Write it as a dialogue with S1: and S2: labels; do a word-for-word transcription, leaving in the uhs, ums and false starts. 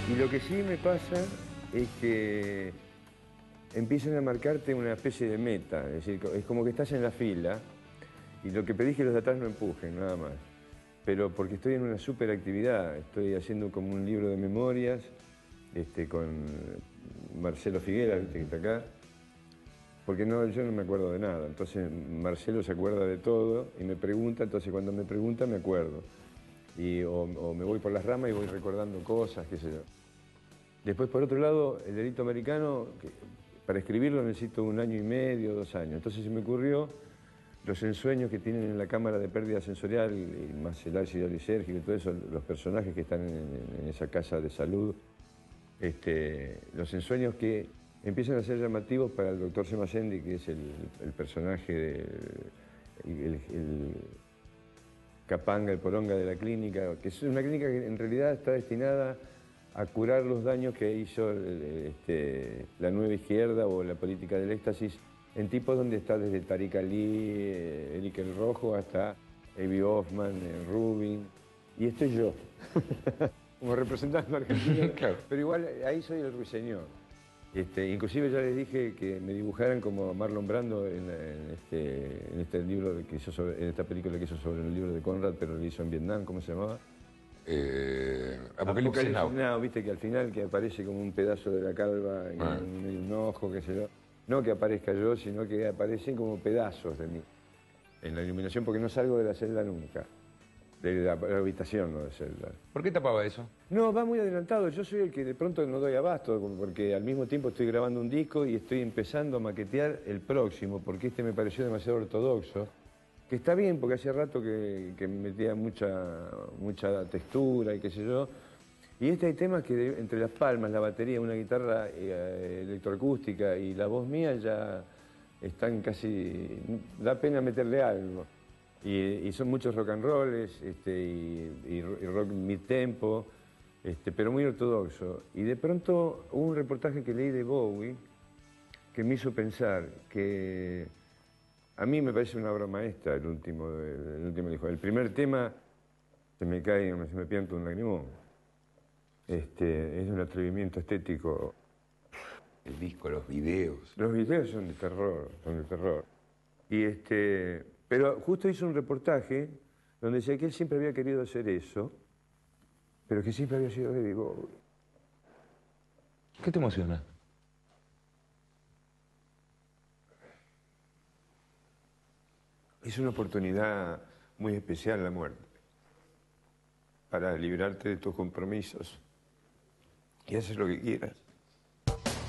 S1: Y lo que sí me pasa es que empiezan a marcarte una especie de meta, es decir, es como que estás en la fila y lo que pedís es que los de atrás no empujen, nada más. Pero porque estoy en una super actividad, estoy haciendo como un libro de memorias este, con Marcelo Figuera, ¿viste? Que está acá, porque no, yo no me acuerdo de nada, entonces Marcelo se acuerda de todo y me pregunta, entonces cuando me pregunta me acuerdo. Y, o, o me voy por las ramas y voy recordando cosas, qué sé yo. Después, por otro lado, el delito americano, que para escribirlo necesito un año y medio, dos años. Entonces se me ocurrió los ensueños que tienen en la cámara de pérdida sensorial, y más el ácido lisérgico y todo eso, los personajes que están en, en esa casa de salud, este, los ensueños que empiezan a ser llamativos para el doctor Semacendi, que es el, el personaje del el, el capanga, el poronga de la clínica, que es una clínica que en realidad está destinada a curar los daños que hizo este, la nueva izquierda o la política del éxtasis en tipos donde está desde Tariq Ali, Eric el Rojo, hasta Avi Hoffman, Rubin. Y estoy yo, como representante argentino. Claro. Pero igual ahí soy el ruiseñor. Este, inclusive ya les dije que me dibujaran como Marlon Brando en, en, este, en este libro que hizo sobre, en esta película que hizo sobre el libro de Conrad, pero lo hizo en Vietnam, ¿cómo se llamaba?
S2: Eh, Apocalipsis, Apocalipsis Now.
S1: Now, viste que al final que aparece como un pedazo de la calva, ah. en un ojo, qué sé yo. No que aparezca yo, sino que aparecen como pedazos de mí en la iluminación, porque no salgo de la celda nunca. De la, la habitación, no de celda.
S2: ¿Por qué tapaba eso?
S1: No, va muy adelantado. Yo soy el que de pronto no doy abasto, porque al mismo tiempo estoy grabando un disco y estoy empezando a maquetear el próximo, porque este me pareció demasiado ortodoxo. Que está bien, porque hace rato que, que me metía mucha, mucha textura y qué sé yo. Y este hay temas que de, entre las palmas, la batería, una guitarra eh, electroacústica y la voz mía ya están casi... da pena meterle algo. Y, y son muchos rock and rolls este, y, y, y rock mid-tempo, este, pero muy ortodoxo. Y de pronto hubo un reportaje que leí de Bowie que me hizo pensar que... A mí me parece una obra maestra el último, el último disco. El primer tema, se me cae, se me pianta un lagrimón. Este, es un atrevimiento estético.
S2: El disco, los videos.
S1: Los videos son de terror, son de terror. Y este, pero justo hizo un reportaje donde decía que él siempre había querido hacer eso, pero que siempre había sido David Bowie.
S2: ¿Qué te emociona?
S1: Es una oportunidad muy especial la muerte, para librarte de tus compromisos y hacer lo que quieras.